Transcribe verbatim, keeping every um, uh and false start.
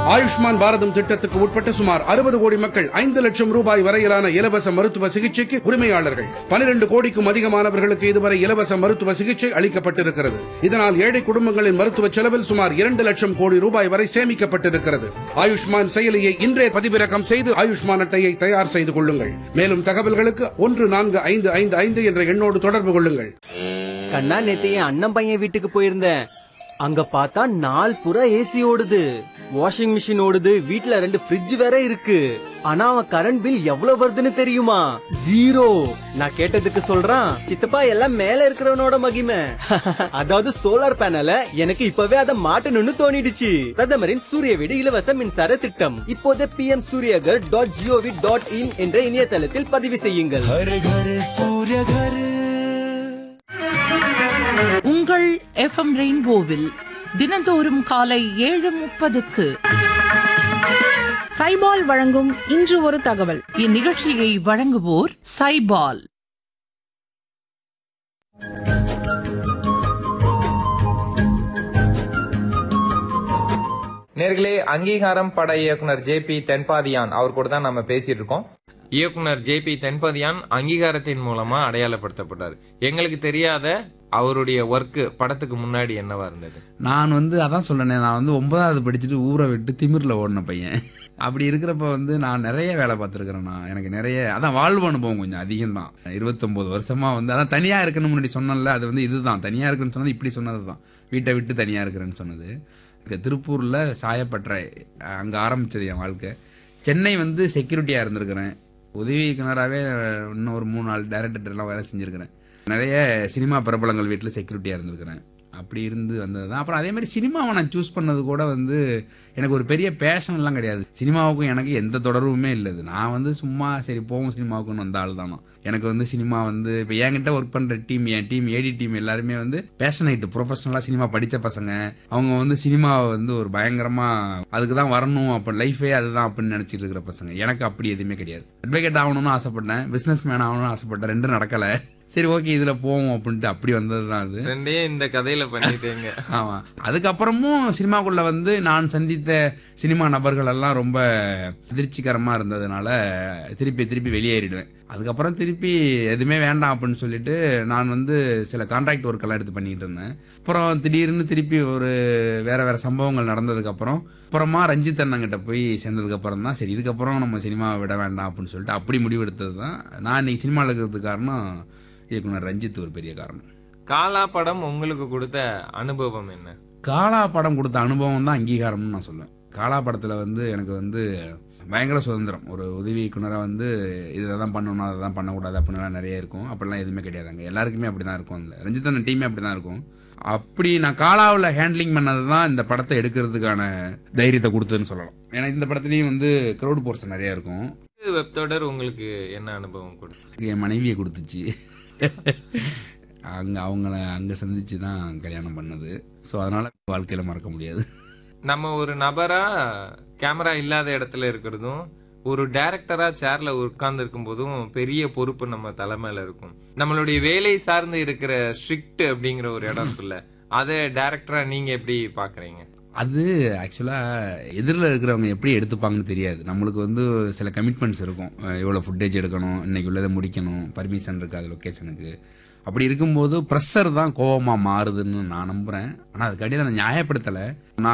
ஆயுஷ்மான் பாரதம் திட்டத்துக்கு உட்பட்ட சுமார் அறுபது கோடி மக்கள் ஐந்து லட்சம் ரூபாய் வரையிலான இலவச மருத்துவ சிகிச்சைக்கு உரிமையாளர்கள். பனிரெண்டு கோடிக்கும் அதிகமானவர்களுக்கு இதுவரை இலவச மருத்துவ சிகிச்சை அளிக்கப்பட்டிருக்கிறது. இதனால் ஏழை குடும்பங்களின் மருத்துவ செலவில் சுமார் இரண்டு லட்சம் கோடி ரூபாய் வரை சேமிக்கப்பட்டிருக்கிறது. ஆயுஷ்மான் செயலியை இன்றே பதிவிறக்கம் செய்து ஆயுஷ்மான் அட்டையை தயார் செய்து கொள்ளுங்கள். மேலும் தகவல்களுக்கு ஒன்று நான்கு ஐந்து ஐந்து ஐந்து என்ற எண்ணோடு தொடர்பு கொள்ளுங்கள். கண்ணா, நேத்து என் அண்ணன் பையன் வீட்டுக்கு போயிருந்தேன். அங்க பார்த்தா நாள் புற ஏசி ஓடுது, வாஷிங் மிஷின் ஓடுது, வீட்ல ரெண்டு ஃப்ரிட்ஜ் வேற இருக்கு. ஆனா அவன் கரண்ட் பில் எவ்வளவு வருதுன்னு தெரியுமா? ஜீரோ. நான் கேட்டதுக்கு சொல்றான், சித்தப்பா எல்லாம் மேல இருக்கிறவனோட மகிமை. அதாவது சோலார் பேனல எனக்கு இப்பவே அதை மாட்டணும்னு தோணிடுச்சு. பிரதமரின் சூரிய வீடு இலவச மின்சார திட்டம் இப்போதே B M Surya Ghar dot gov dot in என்ற இணையதளத்தில் பதிவு செய்யுங்கள். உங்கள் எஃப் எம் ரெயின்போவில் தினந்தோறும் காலை ஏழு முப்பதுக்கு சைபால் வழங்கும் இன்று ஒரு தகவல். இந்நிகழ்ச்சியை வழங்குவோர் சைபால். நேர்களே, அங்கீகாரம் பட இயக்குனர் ஜே பி தென்பாதியான் அவர் கூட தான் நம்ம பேசிட்டு இருக்கோம். இயக்குனர் ஜே பி தென்பாதியான் அங்கீகாரத்தின் மூலமா அடையாளப்படுத்தப்பட்டார். எங்களுக்கு தெரியாத அவருடைய ஒர்க்கு படத்துக்கு முன்னாடி என்னவா இருந்தது? நான் வந்து அதான் சொன்னேன், நான் வந்து ஒன்பதாவது படிச்சுட்டு ஊரை விட்டு திமிரில் ஓடின பையன். அப்படி இருக்கிறப்ப வந்து நான் நிறைய வேலை பார்த்துருக்கிறேன். நான் எனக்கு நிறைய அதான் வாழ்வு அனுபவம் கொஞ்சம் அதிகம்தான். இருபத்தொம்போது வருஷமா வந்து அதான் தனியாக இருக்குன்னு முன்னாடி சொன்னல, அது வந்து இதுதான் தனியாக இருக்குன்னு சொன்னது. இப்படி சொன்னது தான், வீட்டை விட்டு தனியாக இருக்கிறேன்னு சொன்னது. திருப்பூரில் சாயப்பற்ற அங்கே ஆரம்பித்தது என் வாழ்க்கை. சென்னை வந்து செக்யூரிட்டியாக இருந்திருக்கிறேன். உதவி இயக்குனராகவே இன்னும் ஒரு மூணு நாலு டைரக்டர்லாம் வேலை செஞ்சுருக்கிறேன். நிறைய சினிமா பிரபலங்கள் வீட்டில் செக்யூரிட்டியாக இருந்திருக்கிறேன். அப்படி இருந்து வந்தது தான். அப்புறம் அதே மாதிரி சினிமாவை நான் சூஸ் பண்ணது கூட வந்து எனக்கு ஒரு பெரிய பேஷன்லாம் கிடையாது. சினிமாவுக்கும் எனக்கு எந்த தொடர்புமே இல்லை. நான் வந்து சும்மா சரி போவோம் சினிமாவுக்குன்னு வந்த ஆள் தானோ. எனக்கு வந்து சினிமா வந்து இப்போ என்கிட்ட ஒர்க் பண்ணுற டீம், என் டீம் ஏடி டீம் எல்லாருமே வந்து பேஷனைட்டு ப்ரொஃபஷனலாக சினிமா படித்த பசங்க. அவங்க வந்து சினிமாவை வந்து ஒரு பயங்கரமாக அதுக்கு தான் வரணும், அப்போ லைஃபே அதுதான் அப்படின்னு நினச்சிட்டு இருக்கிற பசங்க. எனக்கு அப்படி எதுவுமே கிடையாது. அட்வொகேட் ஆகணும்னு ஆசைப்பட்டேன், பிஸ்னஸ் மேன் ஆகணும்னு ஆசைப்பட்டேன். ரெண்டும் நடக்கலை. சரி ஓகே இதில் போவோம் அப்படின்ட்டு அப்படி வந்தது தான் அது. ரெண்டே இந்த கதையில பண்ணிட்டீங்க. ஆமாம். அதுக்கப்புறமும் சினிமாக்குள்ளே வந்து நான் சந்தித்த சினிமா நபர்கள் எல்லாம் ரொம்ப அதிர்ச்சிகரமாக இருந்ததுனால திருப்பி திருப்பி வெளியேறிடுவேன். அதுக்கப்புறம் திருப்பி எதுவுமே வேண்டாம் அப்படின்னு சொல்லிட்டு நான் வந்து சில கான்ட்ராக்ட் ஒர்க்கெல்லாம் எடுத்து பண்ணிட்டு இருந்தேன். அப்புறம் திடீர்னு திருப்பி ஒரு வேற வேற சம்பவங்கள் நடந்ததுக்கப்புறம் அப்புறமா ரஞ்சித் அண்ணங்கிட்ட போய் சேர்ந்ததுக்கப்புறம் தான் சரி இதுக்கப்புறம் நம்ம சினிமாவை விட வேண்டாம் அப்படின்னு சொல்லிட்டு அப்படி முடிவெடுத்தது தான். நான் இன்னைக்கு சினிமாவில் இருக்கிறதுக்கு காரணம் இயக்குனர் ரஞ்சித் ஒரு பெரிய காரணம். காலா படம் உங்களுக்கு கொடுத்த அனுபவம் என்ன? காலா படம் கொடுத்த அனுபவம் தான் அங்கீகாரம்னு நான் சொல்லுவேன். காலா படத்தில் வந்து எனக்கு வந்து பயங்கர சுதந்திரம். ஒரு உதவி இயக்குனராக வந்து இதை தான் பண்ணணும், அதை தான் பண்ணக்கூடாது அப்படின்லாம் நிறைய இருக்கும். அப்படிலாம் எதுவுமே கிடையாதுங்க. எல்லாருக்குமே அப்படி தான் இருக்கும். அந்த ரஞ்சித்தன் டீமே அப்படி தான் இருக்கும். அப்படி நான் காலாவில் ஹேண்ட்லிங் பண்ணது தான் இந்த படத்தை எடுக்கிறதுக்கான தைரியத்தை கொடுத்ததுன்னு சொல்லலாம். ஏன்னா இந்த படத்துலேயும் வந்து க்ரௌட் போர்ஷன் நிறையா இருக்கும். வெப் தொடர் உங்களுக்கு என்ன அனுபவம் கொடுத்து? என் மனைவியை கொடுத்துச்சு. அங்கே அவங்கள அங்கே சந்திச்சு தான் கல்யாணம் பண்ணது. ஸோ அதனால் வாழ்க்கையில் மறக்க முடியாது. நம்ம ஒரு நபரா கேமரா இல்லாத இடத்துல இருக்கிறதும் ஒரு டைரக்டரா சேர்ல உட்கார்ந்து இருக்கும் போதும் பெரிய பொறுப்பு நம்ம தலைமையில இருக்கும். நம்மளுடைய வேலை சார்ந்து இருக்கிற ஸ்ட்ரிக்ட் அப்படிங்கிற ஒரு இடம் இருக்குல்ல, அதை டைரக்டரா நீங்க எப்படி பாக்குறீங்க? அது ஆக்சுவலாக எதிரில் இருக்கிறவங்க எப்படி எடுத்துப்பாங்கன்னு தெரியாது. நம்மளுக்கு வந்து சில கமிட்மெண்ட்ஸ் இருக்கும். இவ்வளோ ஃபுட்டேஜ் எடுக்கணும், இன்னைக்கு உள்ளதை முடிக்கணும், பர்மிஷன் இருக்காது லொக்கேஷனுக்கு. அப்படி இருக்கும்போது ப்ரெஷர் தான் கோபமாக மாறுதுன்னு நான் நம்புகிறேன். ஆனால் அதுக்காண்டி அதை நான் நியாயப்படுத்தலை. நான்